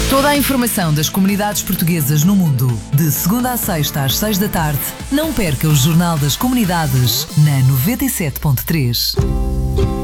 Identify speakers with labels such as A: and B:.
A: Toda a informação das comunidades portuguesas no mundo, de segunda a sexta às 6 da tarde. Não perca o Jornal das Comunidades na 97.3.